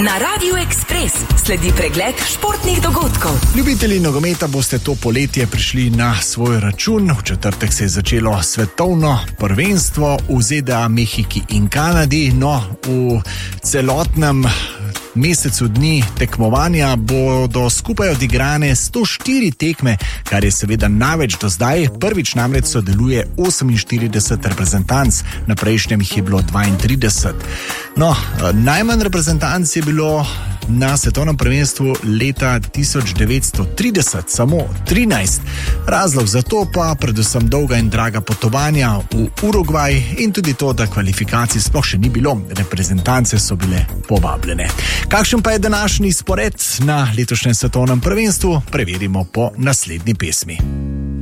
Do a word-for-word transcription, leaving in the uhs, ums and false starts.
Na Radiu Ekspres sledi pregled športnih dogodkov. Ljubitelji nogometa boste to poletje prišli na svoj račun. V četrtek se je začelo svetovno prvenstvo v Z D A, Mehiki in Kanadi. No, v celotnem mesecu dni tekmovanja bodo skupaj odigrane sto štiri tekme, kar je seveda največ do zdaj. Prvič namreč sodeluje oseminštirideset reprezentanc, na prejšnjem jih je bilo dvaintrideset. No, najmanj reprezentanc je bilo na svetovnem prvenstvu leta tisoč devetsto trideset, samo trinajst. Razlog za to pa predvsem dolga in draga potovanja v Urugvaj in tudi to, da kvalifikacij sploh še ni bilo. Reprezentance so bile povabljene. Kakšen pa je današnji spored na letošnjem svetovnem prvenstvu, preverimo po naslednji pesmi.